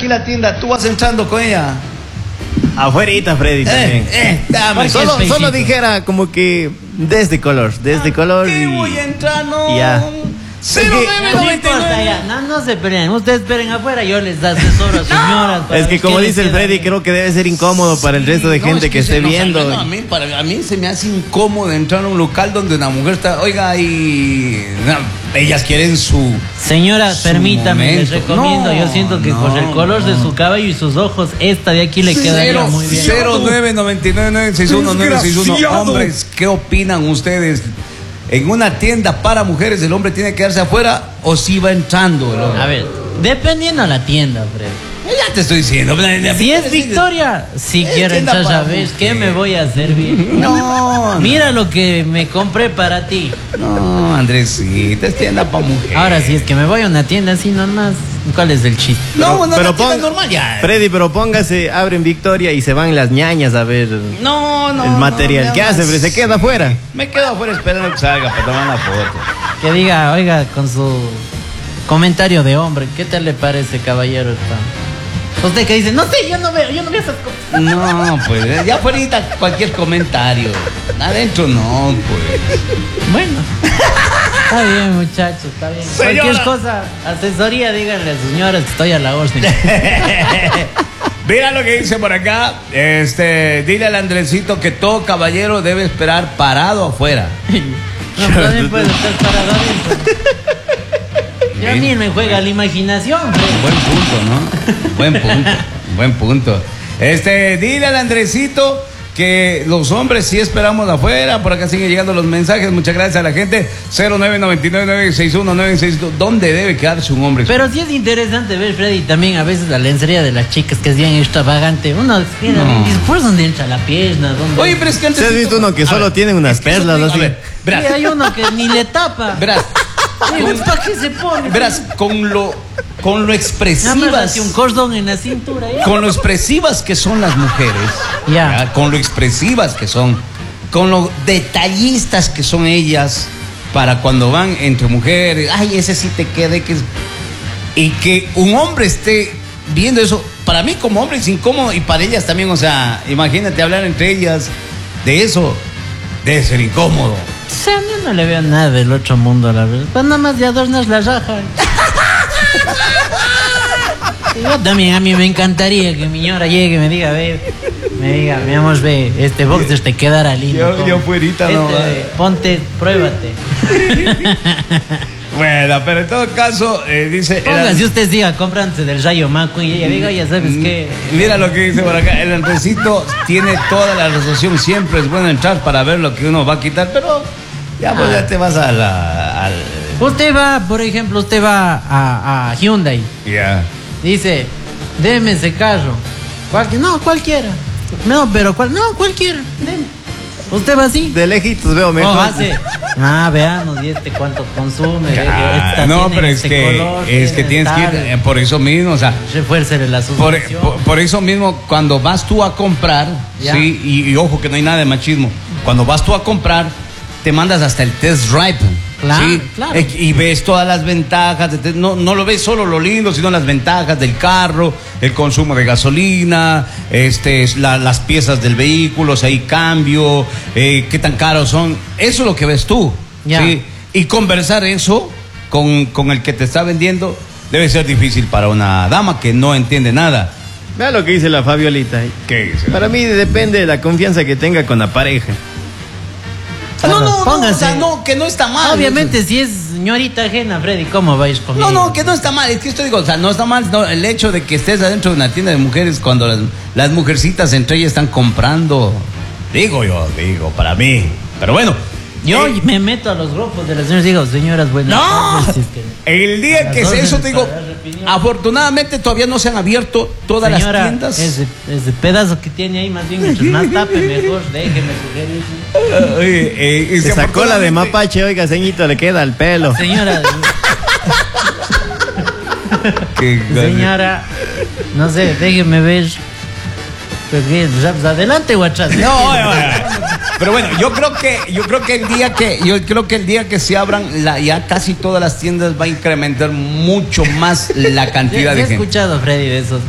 aquí la tienda, tú vas entrando con ella. Afuerita, Freddy, también. Solo dijera como que desde color ¿Qué y voy a entrar? No. ya. 0999. No se peleen, ustedes esperen afuera, yo les asesoro, señoras. Es que como dice el Freddy, creo que debe ser incómodo para el resto de gente que esté viendo. A mí se me hace incómodo entrar a un local donde una mujer está, oiga, y ellas quieren su... Señora, permítame, les recomiendo, yo siento que por el color de su cabello y sus ojos, esta de aquí le quedaría muy bien. 0999-961-961. Hombres, ¿qué opinan ustedes? En una tienda para mujeres, ¿el hombre tiene que quedarse afuera o si va entrando el hombre? A ver, dependiendo de la tienda, Fred. Ya te estoy diciendo. Si es Victoria, si quiero entrar, ¿sabes qué me voy a servir? No. Mira lo que me compré para ti. No, Andresita, es tienda para mujeres. Ahora, si es que me voy a una tienda así nomás, ¿cuál es el chiste? Pero normal ya. Freddy, pero póngase, abren Victoria y se van las ñañas a ver el material. ¿Qué hace, Freddy? ¿Se queda afuera? Me quedo afuera esperando que salga para tomar la foto. Que diga, oiga, con su comentario de hombre, ¿qué tal le parece, caballero? Usted que dice, no sé, yo no veo esas cosas. No, pues, ya afuera cualquier comentario. Adentro no, pues. Bueno. Está bien, muchachos, está bien. Señora. Cualquier cosa, asesoría, díganle a sus señoras que estoy a la orden. Mira lo que dice por acá. Dile al Andresito que todo caballero debe esperar parado afuera. No, también puede estar parado adentro. Y a mí me juega la imaginación. Buen punto, ¿no? Buen punto. Dile al Andresito que los hombres sí esperamos afuera. Por acá siguen llegando los mensajes. Muchas gracias a la gente. 0999-961-962. ¿Dónde debe quedarse un hombre? Pero sí es interesante ver, Freddy, también a veces la lencería de las chicas que es bien extravagante. Uno dice, ¿por dónde entra la pierna? Oye, pero es que antes... ¿Se has visto uno que solo tiene unas perlas así? Y hay uno que ni le tapa. Verás. ¿Para qué se pone? Verás, con lo expresivas, un cordón en la cintura. con lo expresivas que son las mujeres, ya, con lo expresivas que son, con lo detallistas que son ellas, para cuando van entre mujeres, ay, ese sí te queda, y que un hombre esté viendo eso, para mí como hombre es incómodo y para ellas también, o sea, imagínate hablar entre ellas de eso, debe ser incómodo. O sea, yo no le veo nada del otro mundo, la verdad. Pues nada más de adornas la raja. Yo también, a mí me encantaría que mi señora llegue y me diga, mi amor, ve, este boxer te quedará lindo. Yo fuerita no. Ponte, pruébate. Bueno, pero en todo caso, dice... Si usted siga comprándose del Rayo McQueen y ella diga, ya sabes qué. Mira lo que dice por acá, el Andresito tiene toda la resolución, siempre es bueno entrar para ver lo que uno va a quitar, pero ya pues ya te vas al... Usted va, por ejemplo, a Hyundai. Ya. Dice, deme ese carro. Cualquiera. No, pero cualquiera. Deme. ¿Usted va así? De lejitos veo mejor. Veamos, ¿y cuánto consume? No, pero es que tienes que ir, por eso mismo, o sea... Refuércele la suspensión. Por eso mismo, cuando vas tú a comprar, sí, y ojo que no hay nada de machismo, cuando vas tú a comprar, te mandas hasta el test drive. Claro, ¿sí? claro. Y ves todas las ventajas, no lo ves solo lo lindo, sino las ventajas del carro, el consumo de gasolina, las piezas del vehículo, si hay cambio, qué tan caros son. Eso es lo que ves tú. ¿sí? Y conversar eso con el que te está vendiendo debe ser difícil para una dama que no entiende nada. Vea lo que dice la Fabiolita. ¿Qué dice? Para mí depende de la confianza que tenga con la pareja. Póngase. O sea, que no está mal. Obviamente, si es señorita ajena, Freddy, ¿cómo vais conmigo? Que no está mal. Es que esto digo, o sea, no está mal el hecho de que estés adentro de una tienda de mujeres cuando las mujercitas entre ellas están comprando. Digo, para mí. Pero bueno. Yo me meto a los grupos de las señoras y digo, señoras, buenas tardes. El día que eso te digo, afortunadamente todavía no se han abierto todas las tiendas. Ese pedazo que tiene ahí, más bien, mientras más tape, mejor, déjeme sugerir. Se sacó la de mapache, oiga, ceñito, le queda el pelo. Señora, no sé, déjeme ver. ¿Adelante o atrás? No, pero bueno, yo creo que el día que se abran ya casi todas las tiendas va a incrementar mucho más la cantidad de gente. He escuchado, Freddy, de esos